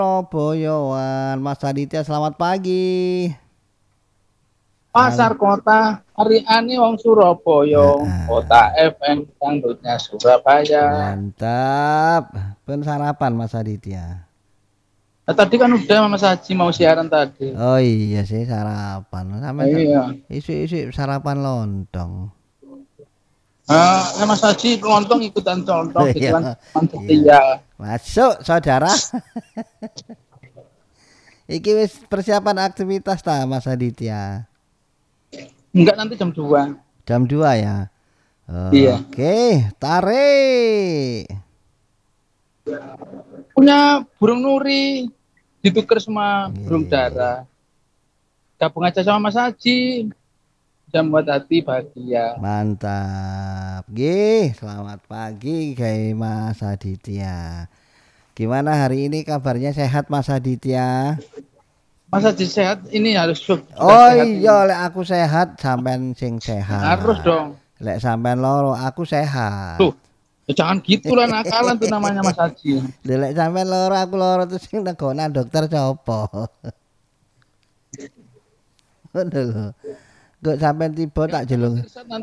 Surabayaan, Mas Aditya selamat pagi. Pasar kota hari ani wong Surabaya, kota Heeh. FM dangdutnya Surabaya. Mantap. Pun sarapan Mas Aditya. Nah, tadi kan udah Mas Haji mau siaran tadi. Oh iya sih sarapan. Sampai Iya. isu-isu sarapan lontong. Mas Haji lontong ikutan lontong gitu Iya. kan, teman Iya. setia. Masuk saudara. Iki wis persiapan aktivitas ta Mas Aditya. Enggak, nanti jam 2. Jam 2 ya. Iya. Oke, tarik. Punya burung nuri ditukar sama burung Nggih. dara. Gabung aja sama Mas Haji. Bisa membuat hati bahagia. Mantap. Gih, selamat pagi Gai Mas Aditya. Gimana hari ini kabarnya sehat Mas Aditya? Mas Haji sehat, ini harus sudah Oh sehat iya, ini. lek aku sehat sampean sing Harus sehat. dong. Lek sampean loro aku sehat. Tuh, ya jangan gitu lah, nakalan tuh namanya Mas Haji. Lek sampean loro aku loro terus sing negona dokter copo. Ngono lho. Kok sampean tiba tak jelung.